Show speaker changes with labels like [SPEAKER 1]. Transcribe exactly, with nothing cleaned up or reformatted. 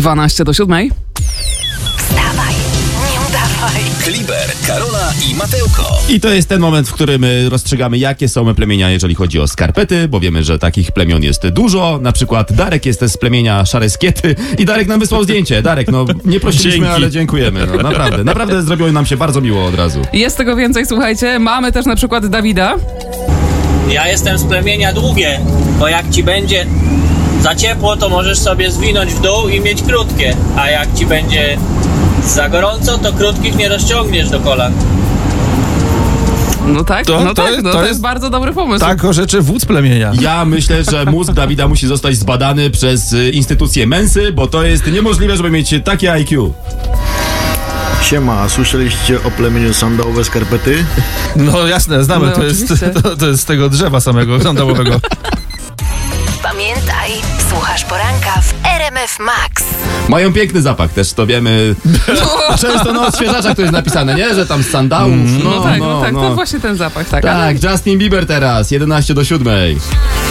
[SPEAKER 1] dwanaście do siódmej.
[SPEAKER 2] Wstawaj, nie udawaj.
[SPEAKER 3] Kliber, Karola i Mateuko.
[SPEAKER 4] I to jest ten moment, w którym rozstrzygamy, jakie są plemienia, jeżeli chodzi o skarpety, bo wiemy, że takich plemion jest dużo. Na przykład Darek jest z plemienia Szare Skiety i Darek nam wysłał zdjęcie. Darek, no nie prosiliśmy,
[SPEAKER 5] Dzięki.
[SPEAKER 4] ale dziękujemy. No, naprawdę, naprawdę zrobiło nam się bardzo miło od razu.
[SPEAKER 1] Jest tego więcej, słuchajcie. Mamy też na przykład Dawida.
[SPEAKER 6] Ja jestem z plemienia Długie, bo jak ci będzie za ciepło, to możesz sobie zwinąć w dół i mieć krótkie, a jak ci będzie za gorąco, to krótkich nie rozciągniesz do kolan.
[SPEAKER 1] No tak,
[SPEAKER 5] To-
[SPEAKER 1] no
[SPEAKER 5] to
[SPEAKER 1] tak,
[SPEAKER 5] jest-
[SPEAKER 1] no,
[SPEAKER 5] to
[SPEAKER 1] to jest
[SPEAKER 5] jest-
[SPEAKER 1] bardzo dobry pomysł.
[SPEAKER 5] Tak o rzeczy wódz plemienia.
[SPEAKER 4] Ja myślę, że mózg Dawida musi zostać zbadany przez y, instytucję Mensy, bo to jest niemożliwe, żeby mieć takie I Q.
[SPEAKER 7] Siema, a słyszeliście o plemieniu sandałowe skarpety?
[SPEAKER 5] No jasne, znamy,
[SPEAKER 1] No,
[SPEAKER 5] to, jest,
[SPEAKER 1] oczywiście.
[SPEAKER 5] to, to jest z tego drzewa samego sandałowego.
[SPEAKER 2] Pamiętaj, słuchasz poranka w R M F Max.
[SPEAKER 4] Mają piękny zapach, też to wiemy. Często na odświeżaczach to jest napisane, nie? Że tam z sandałów.
[SPEAKER 1] No, tak, no, tak, to właśnie ten zapach, tak.
[SPEAKER 4] Tak, Justin Bieber teraz, jedenaście do siódmej.